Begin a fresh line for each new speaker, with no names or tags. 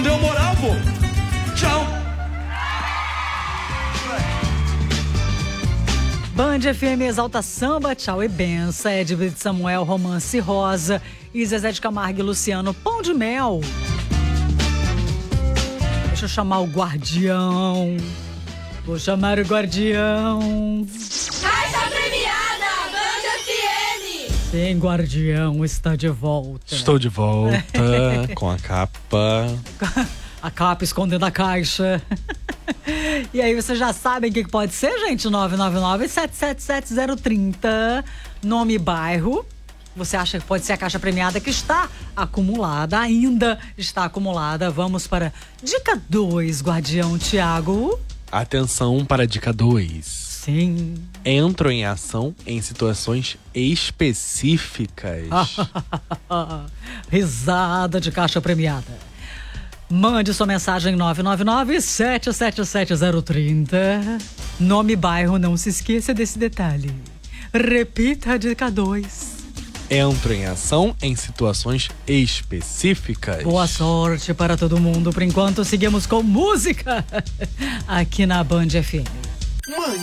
Não deu moral, pô. Tchau.
Band FM exalta samba, tchau e benção. Edson de Samuel, Romance Rosa. E Zezé de Camargo e Luciano, Pão de Mel. Deixa eu chamar o guardião. Vou chamar o guardião.
Caixa premiada, Band FM.
Sim, guardião está de volta.
Estou de volta com a capa.
A capa escondendo a caixa. E aí, vocês já sabem o que pode ser, gente? 999-777-030. Nome e bairro. Você acha que pode ser a caixa premiada que está acumulada, ainda está acumulada. Vamos para dica 2, guardião Tiago.
Atenção para a dica 2.
Sim.
Entro em ação em situações específicas.
Risada de caixa premiada. Mande sua mensagem 999-777-030. Nome e bairro, não se esqueça desse detalhe. Repita a dica 2.
Entro em ação em situações específicas.
Boa sorte para todo mundo. Por enquanto, seguimos com música aqui na Band FM.